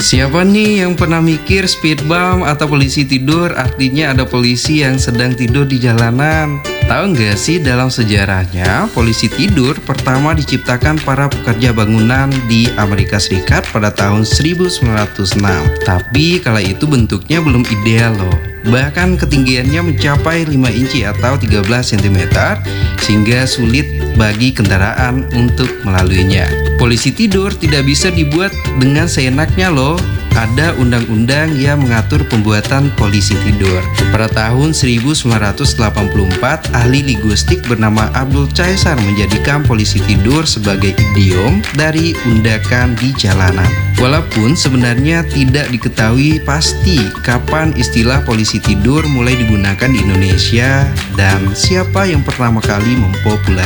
Siapa nih yang pernah mikir speed bump atau polisi tidur artinya ada polisi yang sedang tidur di jalanan? Tahu nggak sih dalam sejarahnya polisi tidur pertama diciptakan para pekerja bangunan di Amerika Serikat pada tahun 1906. Tapi kala itu bentuknya belum ideal loh. Bahkan ketinggiannya mencapai 5 inci atau 13 cm sehingga sulit bagi kendaraan untuk melaluinya. Polisi tidur tidak bisa dibuat dengan seenaknya loh. Ada undang-undang yang mengatur pembuatan polisi tidur. Pada tahun 1984, ahli linguistik bernama Abdul Caesar menjadikan polisi tidur sebagai idiom dari undakan di jalanan. Walaupun sebenarnya tidak diketahui pasti kapan istilah polisi tidur mulai digunakan di Indonesia dan siapa yang pertama kali mempopulerkannya.